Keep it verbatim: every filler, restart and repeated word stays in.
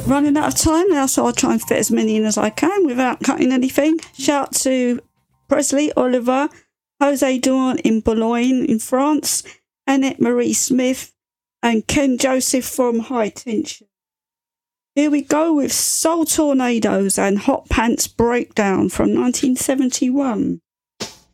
Running out of time now, so I'll try and fit as many in as I can without cutting anything. Shout to Presley Oliver, Jose Dawn in Boulogne in France, Annette Marie Smith, and Ken Joseph from High Tension. Here we go with Soul Tornadoes and Hot Pants Breakdown from nineteen seventy-one.